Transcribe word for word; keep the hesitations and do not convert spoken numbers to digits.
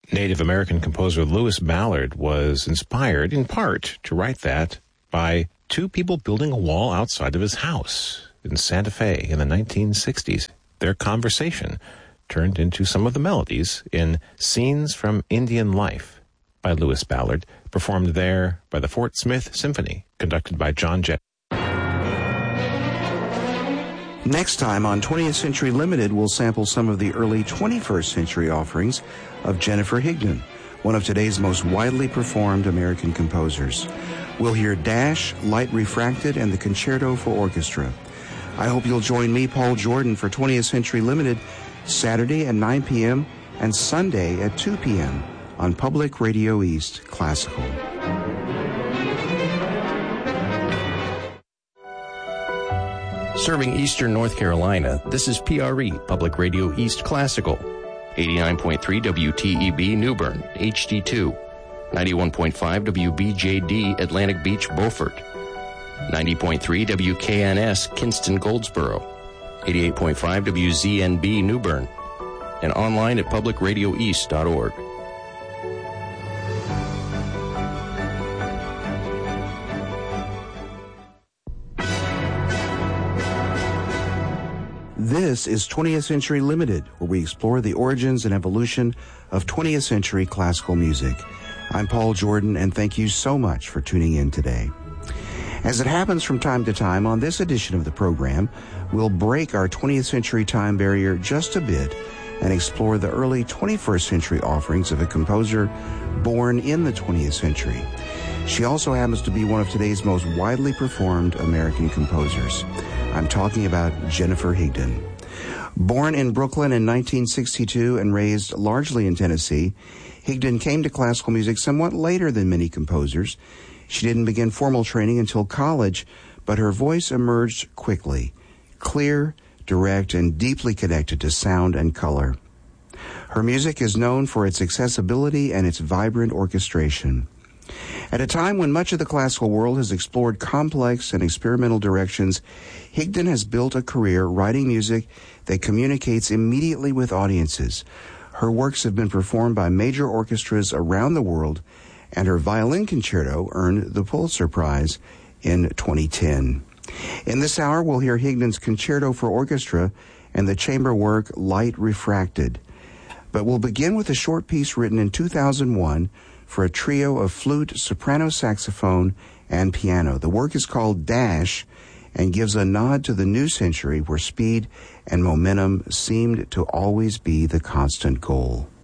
Native American composer Lewis Ballard was inspired, in part, to write that by two people building a wall outside of his house in Santa Fe in the nineteen sixties. Their conversation turned into some of the melodies in Scenes from Indian Life by Lewis Ballard, performed there by the Fort Smith Symphony, conducted by John Jett. Next time on twentieth Century Limited, we'll sample some of the early twenty-first century offerings of Jennifer Higdon, one of today's most widely performed American composers. We'll hear Dash, Light Refracted, and the Concerto for Orchestra. I hope you'll join me, Paul Jordan, for twentieth Century Limited, Saturday at nine p.m. and Sunday at two p.m. on Public Radio East Classical. Serving Eastern North Carolina, this is P R E, Public Radio East Classical. eighty-nine point three W T E B New Bern, H D two. ninety-one point five W B J D Atlantic Beach, Beaufort. ninety point three W K N S Kinston, Goldsboro. eighty-eight point five W Z N B New Bern. And online at public radio east dot org. This is twentieth Century Limited, where we explore the origins and evolution of twentieth century classical music. I'm Paul Jordan, and thank you so much for tuning in today. As it happens from time to time on this edition of the program, we'll break our twentieth century time barrier just a bit and explore the early twenty-first century offerings of a composer born in the twentieth century. She also happens to be one of today's most widely performed American composers. I'm talking about Jennifer Higdon. Born in Brooklyn in nineteen sixty-two and raised largely in Tennessee, Higdon came to classical music somewhat later than many composers. She didn't begin formal training until college, but her voice emerged quickly, clear, direct, and deeply connected to sound and color. Her music is known for its accessibility and its vibrant orchestration. At a time when much of the classical world has explored complex and experimental directions, Higdon has built a career writing music that communicates immediately with audiences. Her works have been performed by major orchestras around the world, and her violin concerto earned the Pulitzer Prize in twenty ten. In this hour, we'll hear Higdon's Concerto for Orchestra and the chamber work Light Refracted. But we'll begin with a short piece written in two thousand one for a trio of flute, soprano saxophone, and piano. The work is called Dash and gives a nod to the new century where speed and momentum seemed to always be the constant goal.